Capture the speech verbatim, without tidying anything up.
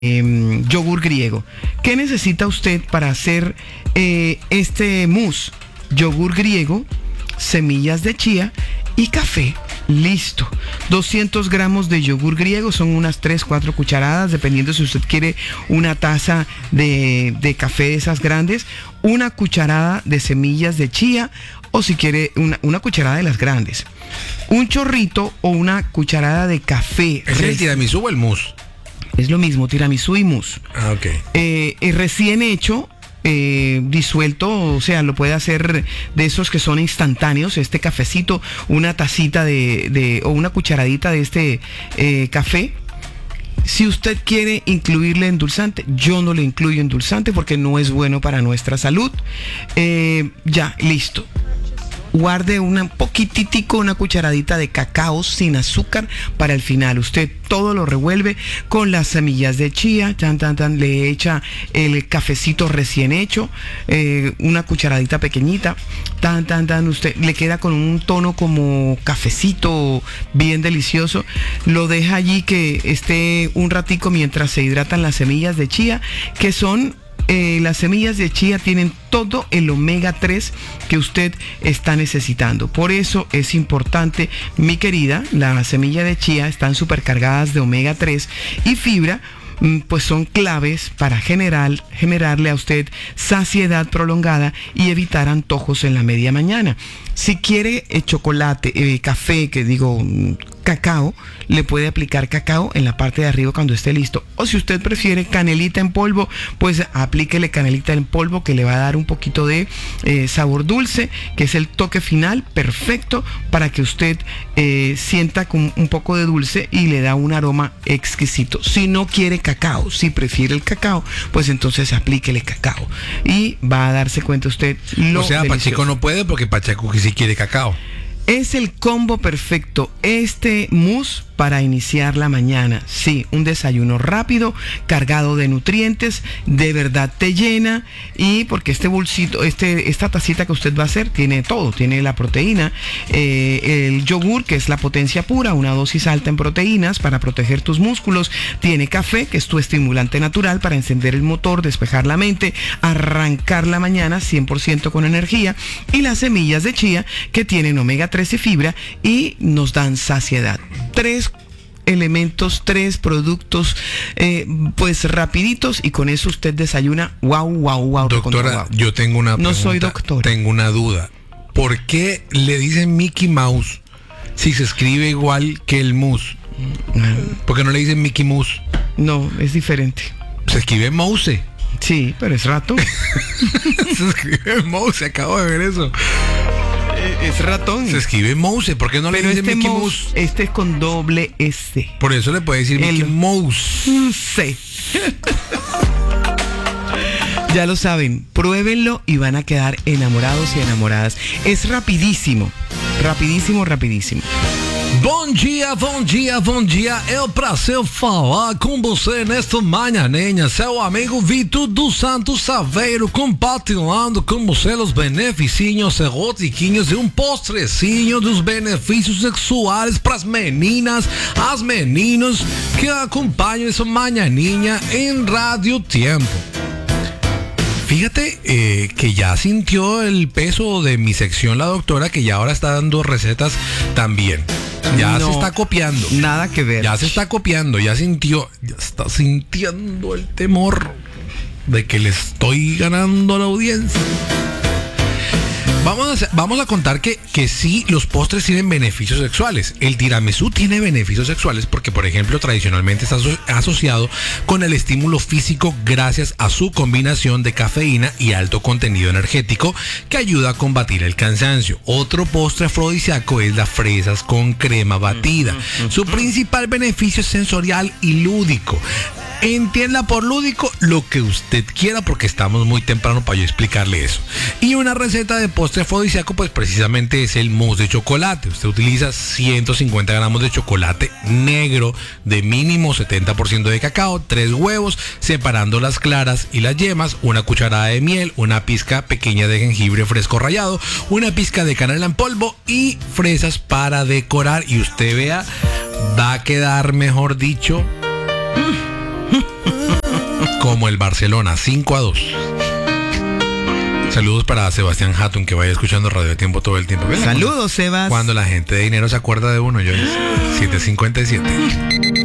eh, yogur griego. ¿Qué necesita usted para hacer eh, este mousse? Yogur griego, semillas de chía y café. Listo. doscientos gramos de yogur griego, son unas tres, cuatro cucharadas, dependiendo si usted quiere una taza de, de café de esas grandes, una cucharada de semillas de chía o si quiere una, una cucharada de las grandes, un chorrito o una cucharada de café. ¿Es el tiramisú o el mousse? Es lo mismo, tiramisú y mousse. Ah, ok. Eh, es recién hecho. Eh, disuelto, o sea, lo puede hacer de esos que son instantáneos, este cafecito, una tacita de, de o una cucharadita de este eh, café. Si usted quiere incluirle endulzante, yo no le incluyo endulzante porque no es bueno para nuestra salud. Eh, ya, listo. Guarde un poquititico, una cucharadita de cacao sin azúcar para el final. Usted todo lo revuelve con las semillas de chía, tan, tan, tan, le echa el cafecito recién hecho, eh, una cucharadita pequeñita, tan, tan, tan, usted le queda con un tono como cafecito bien delicioso. Lo deja allí que esté un ratico mientras se hidratan las semillas de chía, que son... Eh, las semillas de chía tienen todo el omega tres que usted está necesitando. Por eso es importante, mi querida, la semilla de chía están supercargadas de omega tres y fibra, pues son claves para generar, generarle a usted saciedad prolongada y evitar antojos en la media mañana. Si quiere eh, chocolate, eh, café, que digo cacao, le puede aplicar cacao en la parte de arriba cuando esté listo. O si usted prefiere canelita en polvo, pues aplíquele canelita en polvo que le va a dar un poquito de eh, sabor dulce, que es el toque final perfecto para que usted eh, sienta con un poco de dulce y le da un aroma exquisito. Si no quiere cacao, si prefiere el cacao, pues entonces aplíquele cacao y va a darse cuenta usted lo O sea, delicioso. Pacheco no puede porque Pacheco sí quiere cacao. Es el combo perfecto, este mousse para iniciar la mañana. Sí, un desayuno rápido, cargado de nutrientes, de verdad te llena. Y porque este bolsito, este, esta tacita que usted va a hacer tiene todo, tiene la proteína, eh, el yogur, que es la potencia pura, una dosis alta en proteínas para proteger tus músculos, tiene café, que es tu estimulante natural para encender el motor, despejar la mente, arrancar la mañana cien por ciento con energía, y las semillas de chía, que tienen omega tres y fibra y nos dan saciedad. Tres elementos, tres productos eh, pues rapiditos, y con eso usted desayuna wow, wow, wow. Doctora, wow. yo tengo una pregunta, no soy doctora. Tengo una duda. ¿Por qué le dicen Mickey Mouse si se escribe igual que el mousse? ¿Por qué no le dicen Mickey Mouse? No, es diferente. Se escribe Mouse. Sí, pero es ratón. Se escribe Mouse, acabo de ver eso. Es ratón. Se escribe Mouse, ¿por qué no pero le dicen este Mickey mouse, Mouse? este es con doble S. Por eso le puede decir Mickey El Mouse. Sí. Ya lo saben, pruébenlo y van a quedar enamorados y enamoradas. Es rapidísimo, rapidísimo, rapidísimo. Bom dia, bom dia, bom dia. É um prazer falar com você nesta manhãinha. Seu amigo Vitor dos Santos Saveiro, compartilhando com você os beneficinhos erotiquinhos e um postrecinho dos benefícios sexuais para as meninas, as meninos que acompanham essa manhãinha em Radio Tiempo. Fíjate eh, que ya sintió el peso de mi sección la doctora, que ya ahora está dando recetas también. Ya no, se está copiando. Nada que ver. Ya se está copiando, ya sintió, ya está sintiendo el temor de que le estoy ganando la audiencia. Vamos a, hacer, vamos a contar que, que sí, los postres tienen beneficios sexuales. El tiramisú tiene beneficios sexuales porque, por ejemplo, tradicionalmente está aso- asociado con el estímulo físico gracias a su combinación de cafeína y alto contenido energético que ayuda a combatir el cansancio. Otro postre afrodisíaco es las fresas con crema batida. Su principal beneficio es sensorial y lúdico. Entienda por lúdico lo que usted quiera, porque estamos muy temprano para yo explicarle eso. Y una receta de postre afrodisíaco pues precisamente es el mousse de chocolate. Usted utiliza ciento cincuenta gramos de chocolate negro de mínimo setenta por ciento de cacao, tres huevos, separando las claras y las yemas, una cucharada de miel, una pizca pequeña de jengibre fresco rallado, una pizca de canela en polvo y fresas para decorar. Y usted vea, va a quedar, mejor dicho... como el Barcelona, cinco a dos. Saludos para Sebastián Hatton, que vaya escuchando Radio Tiempo todo el tiempo. Saludos, Sebas. Cuando la gente de dinero se acuerda de uno, yo siete cincuenta y siete.